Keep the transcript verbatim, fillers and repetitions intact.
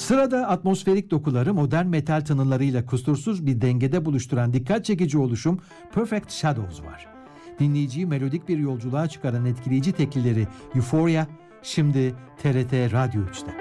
Sırada atmosferik dokuları modern metal tınılarıyla kusursuz bir dengede buluşturan dikkat çekici oluşum Perfect Shadows var. Dinleyiciyi melodik bir yolculuğa çıkaran etkileyici teklileri Euphoria şimdi T R T Radyo üçte.